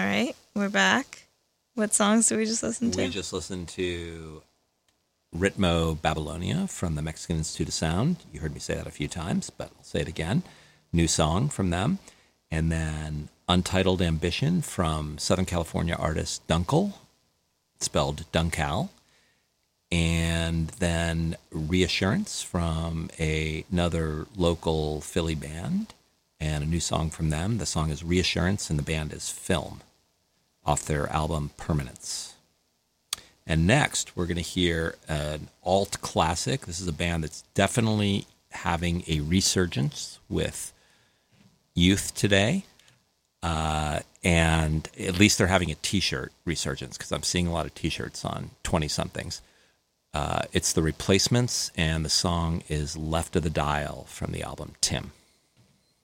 right, we're back. What songs did we just listen to? We just listened to Ritmo Babylonia from the Mexican Institute of Sound. You heard me say that a few times, but I'll say it again. New song from them. And then Untitled Ambition from Southern California artist Dunkel, spelled Duncal. And then Reassurance from another local Philly band, and a new song from them. The song is Reassurance, and the band is Film, off their album Permanence. And next, we're going to hear an alt classic. This is a band that's definitely having a resurgence with youth today. And at least they're having a T-shirt resurgence, because I'm seeing a lot of T-shirts on 20-somethings. It's The Replacements, and the song is Left of the Dial from the album Tim.